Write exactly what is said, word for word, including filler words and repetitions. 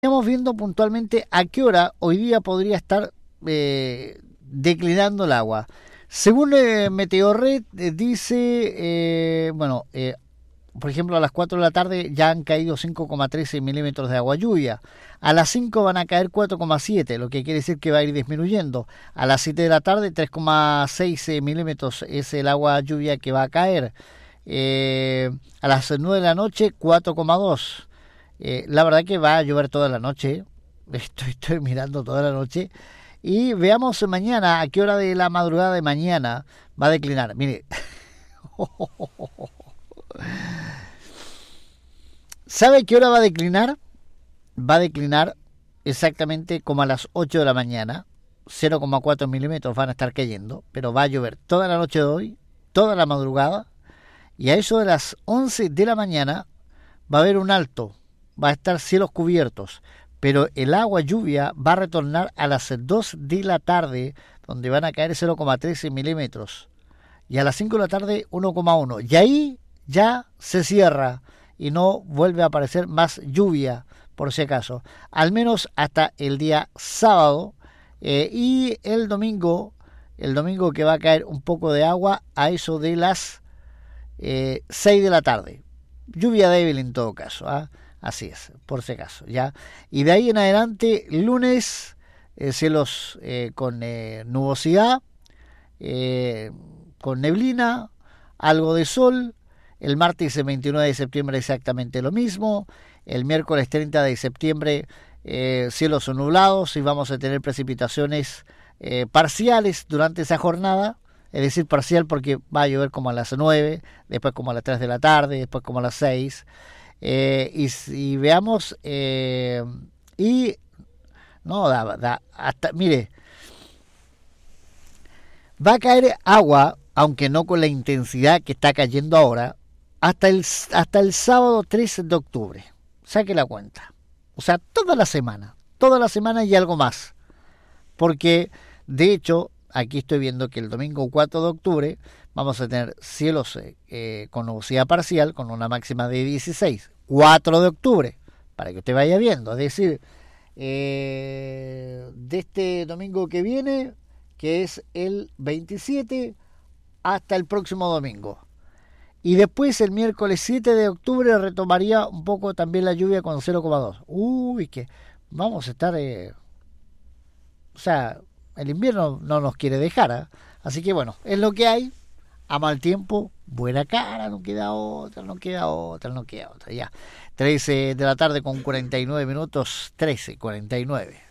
Estamos viendo puntualmente a qué hora hoy día podría estar eh, declinando el agua. Según eh, Meteorred eh, dice, eh, bueno, eh, por ejemplo a las cuatro de la tarde ya han caído cinco coma trece milímetros de agua lluvia. A las cinco van a caer cuatro coma siete, lo que quiere decir que va a ir disminuyendo. A las siete de la tarde tres coma seis milímetros es el agua lluvia que va a caer. Eh, a las nueve de la noche cuatro coma dos. Eh, la verdad que va a llover toda la noche. Estoy, estoy mirando toda la noche. Y veamos mañana a qué hora de la madrugada de mañana va a declinar. Mire. ¿Sabe a qué hora va a declinar? Va a declinar exactamente como a las ocho de la mañana. cero coma cuatro milímetros van a estar cayendo. Pero va a llover toda la noche de hoy, toda la madrugada. Y a eso de las once de la mañana va a haber un alto. Va a estar cielos cubiertos, pero el agua lluvia va a retornar a las dos de la tarde, donde van a caer cero coma trece milímetros, y a las cinco de la tarde uno coma uno, y ahí ya se cierra y no vuelve a aparecer más lluvia, por si acaso, al menos hasta el día sábado, eh, y el domingo, el domingo que va a caer un poco de agua a eso de las eh, seis de la tarde, lluvia débil en todo caso, ¿ah? ¿eh? Así es, por si acaso, ¿ya? Y de ahí en adelante, lunes, eh, cielos eh, con eh, nubosidad, eh, con neblina, algo de sol. El martes el veintinueve de septiembre exactamente lo mismo. El miércoles treinta de septiembre, eh, cielos nublados y vamos a tener precipitaciones eh, parciales durante esa jornada. Es decir, parcial porque va a llover como a las nueve, después como a las tres de la tarde, después como a las seis. Eh, y, y veamos eh, y no da, da hasta mire, va a caer agua, aunque no con la intensidad que está cayendo ahora, hasta el hasta el sábado trece de octubre. Saque la cuenta, o sea, toda la semana toda la semana y algo más, porque de hecho aquí estoy viendo que el domingo cuatro de octubre vamos a tener cielos eh, con nubosidad parcial con una máxima de dieciséis. cuatro de octubre, para que usted vaya viendo. Es decir, eh, de este domingo que viene, que es el veintisiete, hasta el próximo domingo. Y después el miércoles siete de octubre retomaría un poco también la lluvia con cero coma dos. Uy, que vamos a estar... Eh, o sea, el invierno no nos quiere dejar, ¿eh? Así que bueno, es lo que hay. A mal tiempo, buena cara, no queda otra, no queda otra, no queda otra. Ya, trece de la tarde con cuarenta y nueve minutos, trece, cuarenta y nueve.